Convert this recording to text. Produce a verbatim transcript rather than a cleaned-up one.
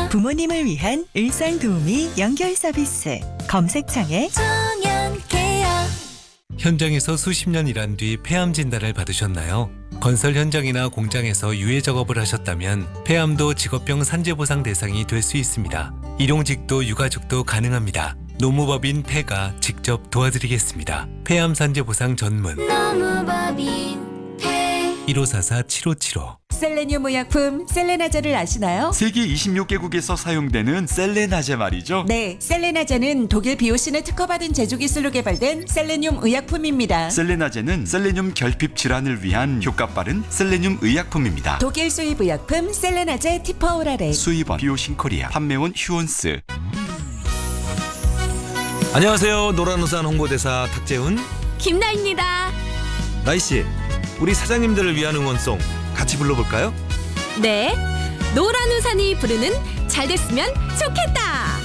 부모님을 위한 일상 도우미 연결 서비스. 검색창에 정연케어. 현장에서 수십 년 일한 뒤 폐암 진단을 받으셨나요? 건설 현장이나 공장에서 유해 작업을 하셨다면 폐암도 직업병 산재보상 대상이 될 수 있습니다. 일용직도 유가족도 가능합니다. 노무법인 폐가 직접 도와드리겠습니다. 폐암 산재보상 전문 노무법인 폐. 일오사사 칠오칠오. 셀레늄 의약품 셀레나제를 아시나요? 세계 이십육 개국에서 사용되는 셀레나제 말이죠. 네, 셀레나제는 독일 비오신에 특허받은 제조기술로 개발된 셀레늄 의약품입니다. 셀레나제는 셀레늄 결핍 질환을 위한 효과 빠른 셀레늄 의약품입니다. 독일 수입 의약품 셀레나제 티퍼오라렉. 수입원 비오신코리아, 판매원 휴온스. 안녕하세요. 노란우산 홍보대사 탁재훈. 김나입니다. 나이씨, 우리 사장님들을 위한 응원송 같이 불러볼까요? 네, 노란 우산이 부르는 잘 됐으면 좋겠다.